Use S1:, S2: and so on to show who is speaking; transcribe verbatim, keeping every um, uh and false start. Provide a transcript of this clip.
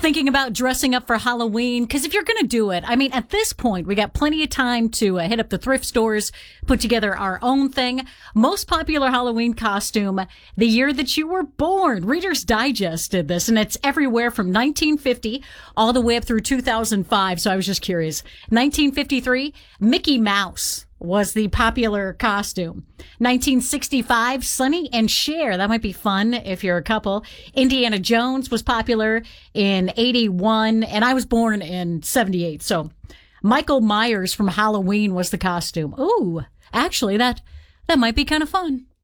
S1: thinking about dressing up for Halloween? Because if you're going to do it, I mean, at this point, we got plenty of time to uh, hit up the thrift stores, put together our own thing. Most popular Halloween costume, the year that you were born. Reader's Digest did this, and it's everywhere from nineteen fifty all the way up through two thousand five. So I was just curious. nineteen fifty-three, Mickey Mouse was the popular costume. nineteen sixty-five, Sonny and Cher. That might be fun if you're a couple. Indiana Jones was popular in eighty-one, and I was born in seventy-eight. So Michael Myers from Halloween was the costume. Ooh, actually, that that might be kind of fun.